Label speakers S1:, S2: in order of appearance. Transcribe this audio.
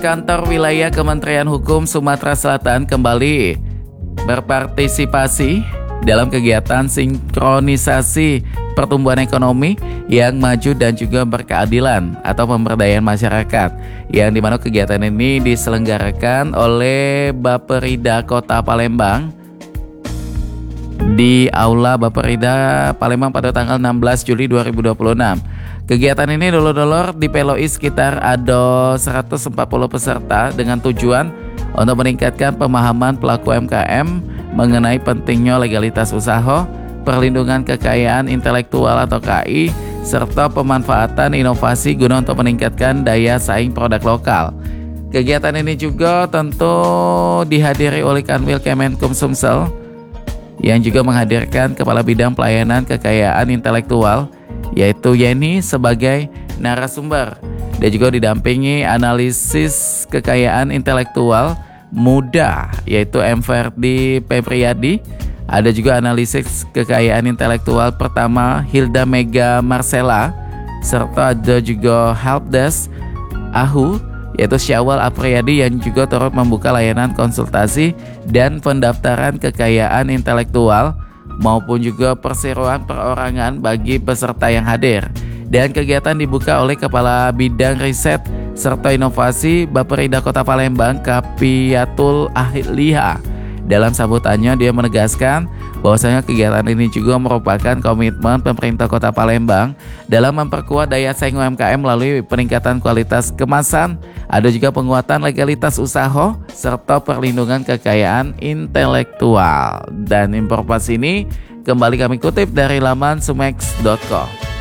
S1: Kantor Wilayah Kementerian Hukum Sumatera Selatan kembali berpartisipasi dalam kegiatan sinkronisasi pertumbuhan ekonomi yang maju dan juga berkeadilan atau pemberdayaan masyarakat, yang dimana kegiatan ini diselenggarakan oleh Bapperida Kota Palembang di Aula Bapperida Palembang pada tanggal 16 Juli 2026. Kegiatan ini dulur-dulur dipeloi sekitar ada 140 peserta dengan tujuan untuk meningkatkan pemahaman pelaku UMKM mengenai pentingnya legalitas usaha, perlindungan kekayaan intelektual atau KI, serta pemanfaatan inovasi guna untuk meningkatkan daya saing produk lokal. Kegiatan ini juga tentu dihadiri oleh Kanwil Kemenkum Sumsel yang juga menghadirkan Kepala Bidang Pelayanan Kekayaan Intelektual yaitu Yeni sebagai narasumber, dan juga didampingi analisis kekayaan intelektual muda yaitu M. Ferdi Pepriyadi. Ada juga analisis kekayaan intelektual pertama Hilda Mega Marcella, serta ada juga helpdesk AHU yaitu Syawal Apriyadi yang juga turut membuka layanan konsultasi dan pendaftaran kekayaan intelektual maupun juga perseroan perorangan bagi peserta yang hadir. Dan kegiatan dibuka oleh Kepala Bidang Riset serta Inovasi Bapperida Kota Palembang, Kapiatul Ahliha. Dalam sambutannya dia menegaskan bahwasanya kegiatan ini juga merupakan komitmen pemerintah Kota Palembang dalam memperkuat daya saing UMKM melalui peningkatan kualitas kemasan, ada juga penguatan legalitas usaha serta perlindungan kekayaan intelektual. Dan informasi ini kembali kami kutip dari laman sumex.com.